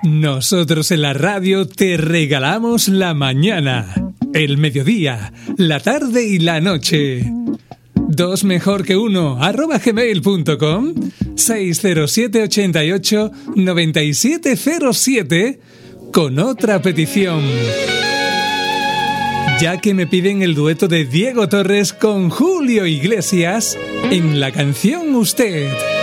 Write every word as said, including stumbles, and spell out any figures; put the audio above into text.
Nosotros en la radio te regalamos la mañana, el mediodía, la tarde y la noche. Dos mejor que uno, arroba gmail punto com, seis cero siete ochenta y ocho noventa y siete cero siete, con otra petición. Ya que me piden el dueto de Diego Torres con Julio Iglesias en la canción Usted.